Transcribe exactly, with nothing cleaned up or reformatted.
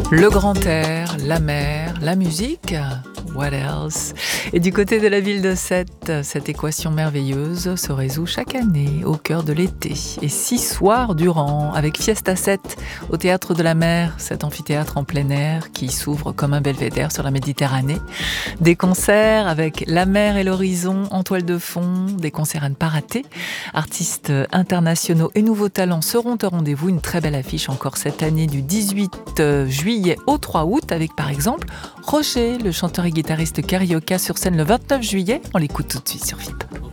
Le grand air, la mer, la musique, what else? Et du côté de la ville de Sète, cette équation merveilleuse se résout chaque année au cœur de l'été. Et six soirs durant, avec Fiesta Sète au Théâtre de la Mer, cet amphithéâtre en plein air qui s'ouvre comme un belvédère sur la Méditerranée. Des concerts avec la mer et l'horizon en toile de fond, des concerts à ne pas rater. Artistes internationaux et nouveaux talents seront au rendez-vous. Une très belle affiche encore cette année du dix-huit juillet au trois août avec par exemple Roger, le chanteur et guitariste carioca sur scène le vingt-neuf juillet. On l'écoute tout de suite sur F I P.